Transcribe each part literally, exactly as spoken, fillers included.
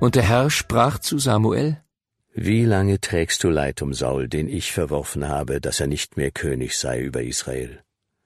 Und der Herr sprach zu Samuel: Wie lange trägst du Leid um Saul, den ich verworfen habe, dass er nicht mehr König sei über Israel?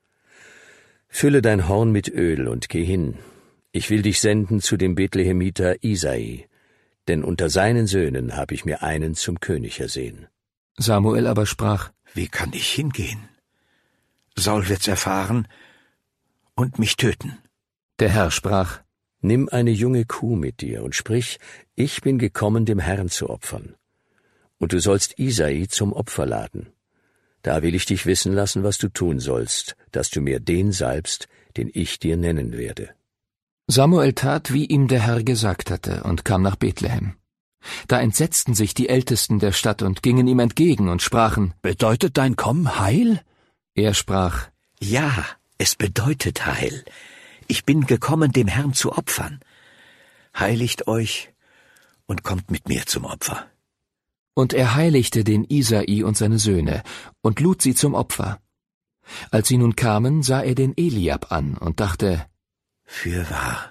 Fülle dein Horn mit Öl und geh hin. Ich will dich senden zu dem Bethlehemiter Isai, denn unter seinen Söhnen habe ich mir einen zum König ersehen. Samuel aber sprach: Wie kann ich hingehen? Saul wird's erfahren und mich töten. Der Herr sprach: Nimm eine junge Kuh mit dir und sprich, ich bin gekommen, dem Herrn zu opfern. Und du sollst Isai zum Opfer laden. Da will ich dich wissen lassen, was du tun sollst, dass du mir den salbst, den ich dir nennen werde. Samuel tat, wie ihm der Herr gesagt hatte, und kam nach Bethlehem. Da entsetzten sich die Ältesten der Stadt und gingen ihm entgegen und sprachen: Bedeutet dein Kommen Heil? Er sprach: Ja, es bedeutet Heil. Ich bin gekommen, dem Herrn zu opfern. Heiligt euch und kommt mit mir zum Opfer. Und er heiligte den Isai und seine Söhne und lud sie zum Opfer. Als sie nun kamen, sah er den Eliab an und dachte: Fürwahr,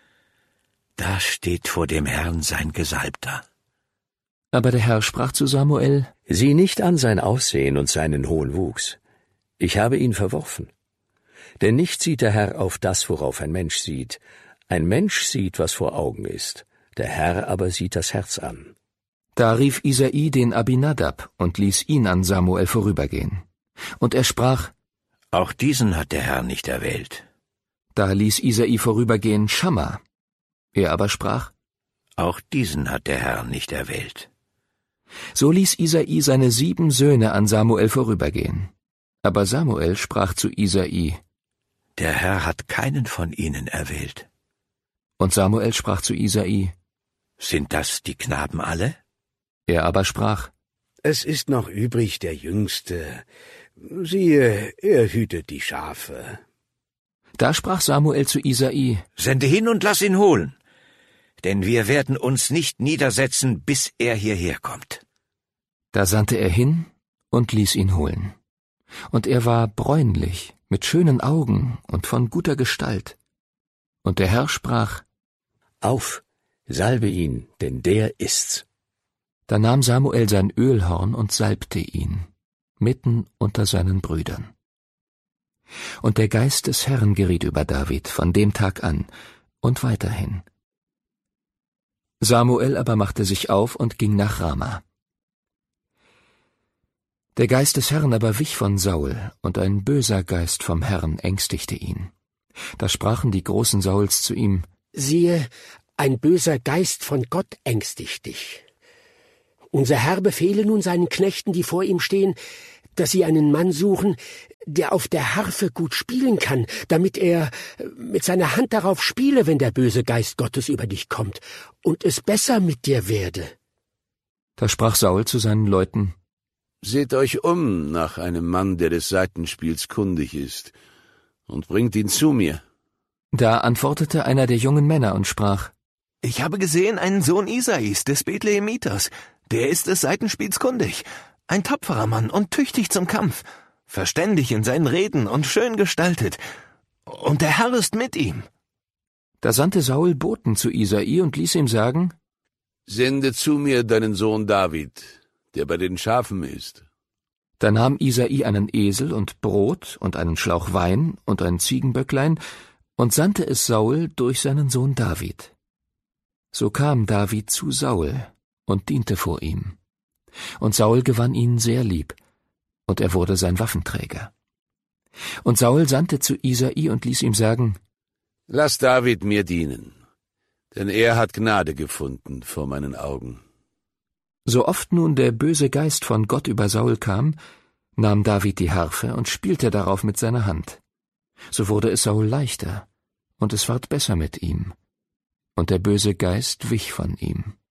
da steht vor dem Herrn sein Gesalbter. Aber der Herr sprach zu Samuel: Sieh nicht an sein Aussehen und seinen hohen Wuchs. Ich habe ihn verworfen. Denn nicht sieht der Herr auf das, worauf ein Mensch sieht. Ein Mensch sieht, was vor Augen ist, der Herr aber sieht das Herz an. Da rief Isai den Abinadab und ließ ihn an Samuel vorübergehen. Und er sprach: Auch diesen hat der Herr nicht erwählt. Da ließ Isai vorübergehen Schamma. Er aber sprach: Auch diesen hat der Herr nicht erwählt. So ließ Isai seine sieben Söhne an Samuel vorübergehen. Aber Samuel sprach zu Isai: Der Herr hat keinen von ihnen erwählt. Und Samuel sprach zu Isai: Sind das die Knaben alle? Er aber sprach: Es ist noch übrig der Jüngste. Siehe, er hütet die Schafe. Da sprach Samuel zu Isai: Sende hin und lass ihn holen, denn wir werden uns nicht niedersetzen, bis er hierher kommt. Da sandte er hin und ließ ihn holen. Und er war bräunlich, mit schönen Augen und von guter Gestalt. Und der Herr sprach: Auf, salbe ihn, denn der ist's. Da nahm Samuel sein Ölhorn und salbte ihn, mitten unter seinen Brüdern. Und der Geist des Herrn geriet über David von dem Tag an und weiterhin. Samuel aber machte sich auf und ging nach Rama. Der Geist des Herrn aber wich von Saul, und ein böser Geist vom Herrn ängstigte ihn. Da sprachen die Großen Sauls zu ihm: Siehe, ein böser Geist von Gott ängstigt dich. Unser Herr befehle nun seinen Knechten, die vor ihm stehen, dass sie einen Mann suchen, der auf der Harfe gut spielen kann, damit er mit seiner Hand darauf spiele, wenn der böse Geist Gottes über dich kommt, und es besser mit dir werde. Da sprach Saul zu seinen Leuten: Seht euch um nach einem Mann, der des Saitenspiels kundig ist, und bringt ihn zu mir. Da antwortete einer der jungen Männer und sprach: Ich habe gesehen einen Sohn Isais, des Bethlehemiters. Der ist des Saitenspiels kundig. Ein tapferer Mann und tüchtig zum Kampf, verständig in seinen Reden und schön gestaltet. Und der Herr ist mit ihm. Da sandte Saul Boten zu Isai und ließ ihm sagen: Sende zu mir deinen Sohn David, der bei den Schafen ist. Da nahm Isai einen Esel und Brot und einen Schlauch Wein und ein Ziegenböcklein und sandte es Saul durch seinen Sohn David. So kam David zu Saul und diente vor ihm. Und Saul gewann ihn sehr lieb, und er wurde sein Waffenträger. Und Saul sandte zu Isai und ließ ihm sagen: Lass David mir dienen, denn er hat Gnade gefunden vor meinen Augen. So oft nun der böse Geist von Gott über Saul kam, nahm David die Harfe und spielte darauf mit seiner Hand. So wurde es Saul leichter, und es ward besser mit ihm, und der böse Geist wich von ihm.